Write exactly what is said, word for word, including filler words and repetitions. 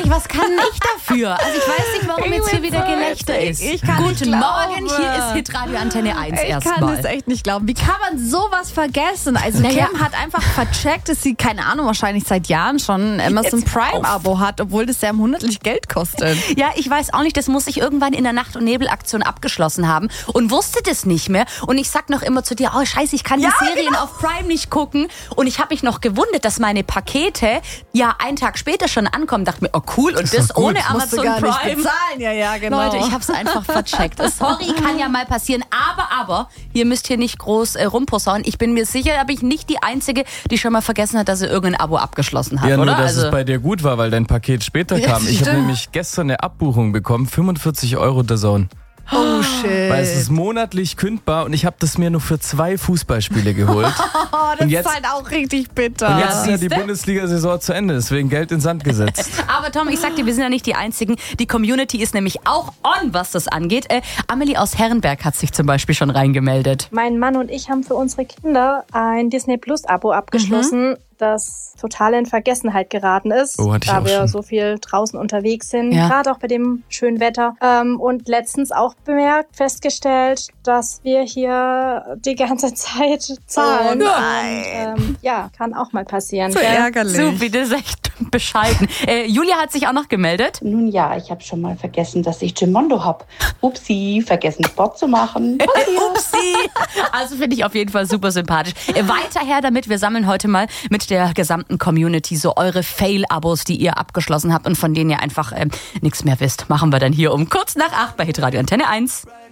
ehrlich, was kann ich dafür? Also ich weiß nicht, warum jetzt hier wieder Gelächter ist. Ich kann Guten nicht Morgen, glauben. hier ist Hitradio Antenne eins Ich erstmal. kann das echt nicht glauben. Wie kann man sowas vergessen? Also Naja. Kim hat einfach vercheckt, dass sie, keine Ahnung, wahrscheinlich seit Jahren schon Amazon Jetzt hör Prime-Abo hat, obwohl das ja monatlich Geld kostet. Ja, ich weiß auch nicht, das muss ich irgendwann in der Nacht- und Nebelaktion abgeschlossen haben und wusste das nicht mehr. Und ich sag noch immer zu dir, oh scheiße, ich kann Ja, die Serien genau. auf Prime nicht gucken. Und ich habe mich noch gewundert, dass meine Pakete ja einen Tag später schon ankommen. Dachte mir, oh cool, und das doch gut. ohne Musst du Amazon gar nicht Prime. bezahlen. Ja, ja, genau. Leute, ich hab's einfach vercheckt. Sorry, kann ja mal passieren. Aber, aber, ihr müsst hier nicht groß äh, rumposaunen. Ich bin mir sicher, da bin ich nicht die Einzige, die schon mal vergessen hat, dass sie irgendein Abo abgeschlossen hat, Ja, nur, oder? dass es bei dir gut war, weil dein Paket später Ja, kam. Ich habe stimmt. nämlich gestern eine Abbuchung bekommen, fünfundvierzig Euro der Zone. Oh shit. Weil es ist monatlich kündbar und ich habe das mir nur für zwei Fußballspiele geholt. Oh, das Und jetzt- ist halt auch richtig bitter. Und jetzt ist ja die siehste? Bundesliga-Saison zu Ende, deswegen Geld in den Sand gesetzt. Aber Tom, ich sag dir, wir sind ja nicht die Einzigen. Die Community ist nämlich auch on, was das angeht. Äh, Amelie aus Herrenberg hat sich zum Beispiel schon reingemeldet. Mein Mann und ich haben für unsere Kinder ein Disney Plus Abo abgeschlossen, das total in Vergessenheit geraten ist, Oh, hatte ich da auch wir schon. so viel draußen unterwegs sind, Ja. gerade auch bei dem schönen Wetter. Ähm, und letztens auch bemerkt, festgestellt, dass wir hier die ganze Zeit zahlen. Oh nein. Und, ähm, ja, kann auch mal passieren. So gell? ärgerlich. So, wie das echt bescheiden. Äh, Julia hat sich auch noch gemeldet. Nun ja, ich habe schon mal vergessen, dass ich Gimondo hab. Upsi, vergessen Sport zu machen. Upsi. Also finde ich auf jeden Fall super sympathisch. Äh, weiter her damit, wir sammeln heute mal mit der gesamten Community so eure Fail-Abos, die ihr abgeschlossen habt und von denen ihr einfach äh, nichts mehr wisst. Machen wir dann hier um kurz nach acht bei Hitradio Antenne eins.